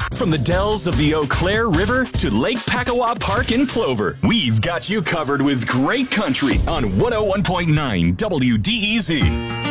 From the dells of the Eau Claire River to Lake Pakawa Park in Plover, we've got you covered with great country on 101.9 WDEZ.